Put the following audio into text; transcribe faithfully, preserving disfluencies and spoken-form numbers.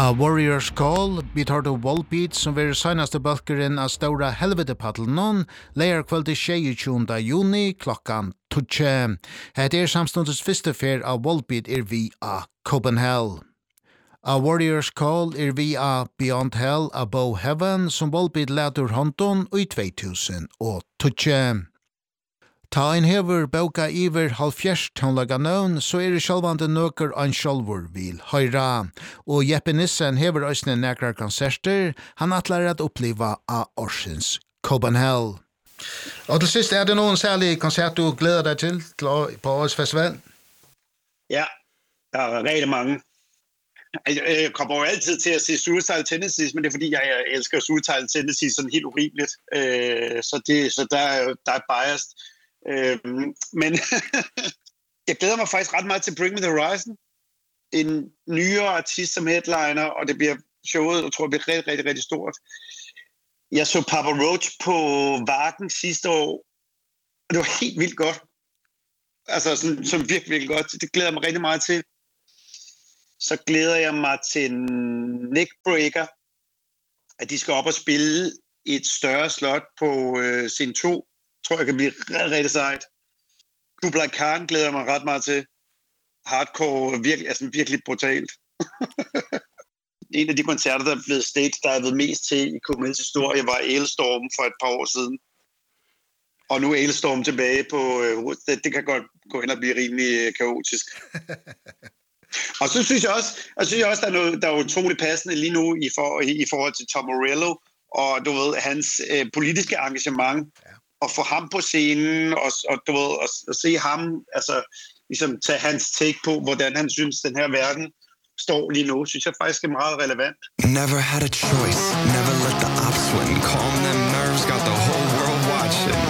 A Warriors Call, vi tar til Volbeat, som vil senaste bølgeren av stora helvetepaddelen, leier kveld tjueåtte juni klokkan tolv. Het er samstundets første fer av Volbeat er vi av Copenhagen. A Warriors Call er vi av Beyond Hell Above Heaven, som Volbeat leder hånden i två tusen tolv. Ta en hever boka iver halvfjerst tonlaga nøvn, så er det sjálvande nøkker an sjálvur vil høyra. Og Jeppe Nissen hever òsne nekrar konserter, han atlar at oppliva av Orsens Copenhagen. Og til sist, er det noen særlig konsert du glæder dig til, til på Årets Festival? Ja, der er rigtig mange. Jeg kommer jo altid til at se Suicidal Tendencies, men det er fordi, jeg elsker Suicidal Tendencies sådan helt urimeligt. Så, det, så der, er, der er biased. Øhm, men jeg glæder mig faktisk ret meget til Bring Me The Horizon. En nyere artist som headliner, og det bliver showet, jeg tror, det bliver rigtig, rigtig, rigtig stort. Jeg så Papa Roach på Varden sidste år, og det var helt vildt godt. Altså, sådan, som virkelig, virkelig godt. Det glæder jeg mig rigtig meget til. Så glæder jeg mig til Neckbreaker, at de skal op og spille et større slot på øh, scene to. Tror jeg kan blive rigtig, rigtig sejt. Kublai Khan glæder jeg mig ret meget til. Hardcore, virkelig, altså virkelig brutalt. En af de koncerter, der er blevet stage, der er været mest til i K M L's historie, var Alestorm for et par år siden. Og nu er Alestorm tilbage på... Øh, det, det kan godt gå hen og blive rimelig kaotisk. Og så synes jeg også, jeg synes også der er noget, der er utroligt passende lige nu i, for, i forhold til Tom Morello og du ved, hans øh, politiske engagement. Ja. Og få ham på scenen, og, og, du ved, og, og se ham, altså, ligesom tage hans take på, hvordan han synes, den her verden står lige nu, synes jeg faktisk er meget relevant. Never had a choice, never let the ops win, calm them nerves, got the whole world watching.